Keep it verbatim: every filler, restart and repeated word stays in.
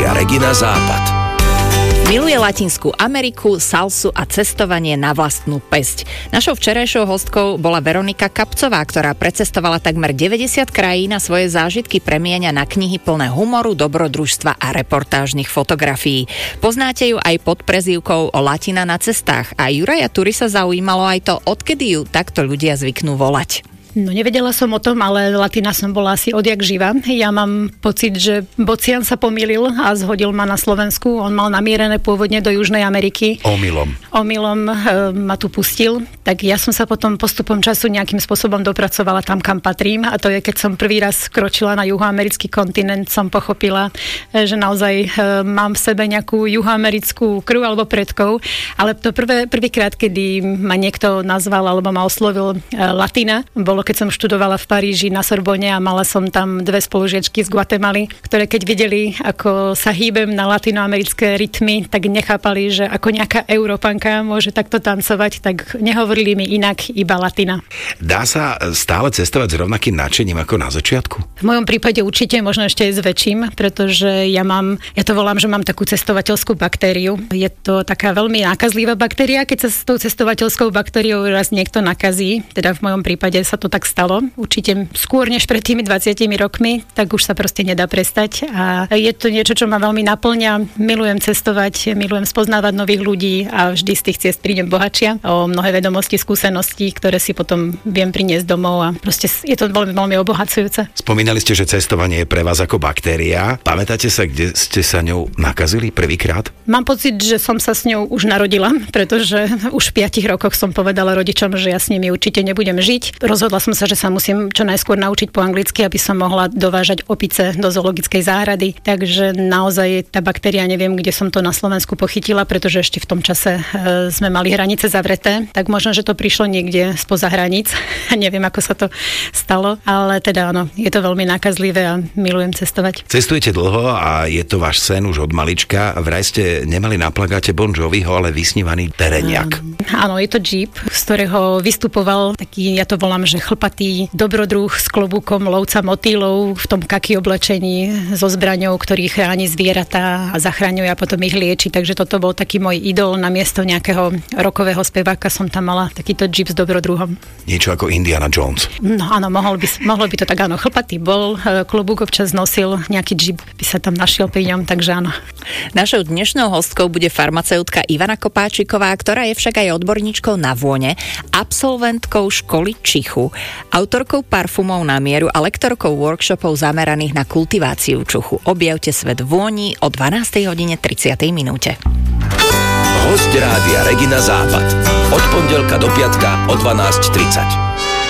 Rádia Regina Západ. Miluje Latinskú Ameriku, salsu a cestovanie na vlastnú päsť. Našou včerajšou hostkou bola Veronika Kapcová, ktorá precestovala takmer deväťdesiat krajín a svoje zážitky premieňa na knihy plné humoru, dobrodružstva a reportážnych fotografií. Poznáte ju aj pod prezývkou Latina na cestách a Juraja Turi sa zaujímalo aj to, odkedy ju takto ľudia zvyknú volať. No nevedela som o tom, ale Latina som bola asi odjak živa. Ja mám pocit, že Bocian sa pomýlil a zhodil ma na Slovensku. On mal namierené pôvodne do Južnej Ameriky. Omylom. Omylom e, ma tu pustil. Tak ja som sa potom postupom času nejakým spôsobom dopracovala tam, kam patrím. A to je, keď som prvý raz kročila na juhoamerický kontinent, som pochopila, že naozaj e, mám v sebe nejakú juhoamerickú krv alebo predkov. Ale to prvé, prvýkrát, kedy ma niekto nazval alebo ma oslovil e, Latina, bolo keď som študovala v Paríži na Sorbonne a mala som tam dve spolužiačky z Guatemaly, ktoré keď videli, ako sa hýbem na latinoamerické rytmy, tak nechápali, že ako nejaká Európanka môže takto tancovať, tak nehovorili mi inak, iba Latina. Dá sa stále cestovať s rovnakým nadšením ako na začiatku? V mojom prípade určite, možno ešte aj s väčším, pretože ja mám, ja to volám, že mám takú cestovateľskú baktériu. Je to taká veľmi nákazlivá baktéria, keď sa s tou cestovateľskou baktériou raz niekto nakazí, teda v mojom prípade sa to tak stalo. Určite skôr než pred tými dvadsiatimi rokmi, tak už sa proste nedá prestať. A je to niečo, čo ma veľmi naplňa. Milujem cestovať, milujem spoznávať nových ľudí a vždy z tých ciest prídem bohatšia o mnohé vedomosti, skúsenosti, ktoré si potom viem priniesť domov a proste je to veľmi, veľmi obohacujúce. Spomínali ste, že cestovanie je pre vás ako baktéria. Pamätáte sa, kde ste sa ňou nakazili prvýkrát? Mám pocit, že som sa s ňou už narodila, pretože už v piatich rokoch som povedala rodičom, že ja s nimi určite nebudem žiť. Rozhodla som sa, že sa musím čo najskôr naučiť po anglicky, aby som mohla dovážať opice do zoologickej záhrady. Takže naozaj tá baktéria, neviem, kde som to na Slovensku pochytila, pretože ešte v tom čase e, sme mali hranice zavreté, tak možno, že to prišlo niekde spoza hraníc. Neviem, ako sa to stalo, ale teda áno, je to veľmi nákazlivé a milujem cestovať. Cestujete dlho a je to váš sen už od malička. Vraj ste nemali na plagáte Bon Joviho, ale vysnívaný teréniak. Áno, je to Jeep, z ktorého vystupoval taký, ja to volám, že chlpatý dobrodruh s klobúkom lovca motýlov v tom kaki oblečení so zbraňou, ktorý chráni zvieratá a zachraňuje a potom ich lieči. Takže toto bol taký môj idol. Namiesto nejakého rockového speváka som tam mala takýto Jeep s dobrodruhom. Niečo ako Indiana Jones. No áno, mohol by, mohlo by to tak, áno. Chlpatý bol, klobúk občas nosil, nejaký Jeep by sa tam našiel pri ňom, takže áno. Našou dnešnou hostkou bude farmaceutka Ivana Kopáčiková, ktorá je však aj odborníčkou na vône, absolventkou školy čichu, autorkou parfumov na mieru a lektorkou workshopov zameraných na kultiváciu čuchu. Objavte svet vôni o dvanástej hodine tridsiatej minúte. Hosť Rádia Regina Západ. Od pondelka do piatka o dvanásť tridsať.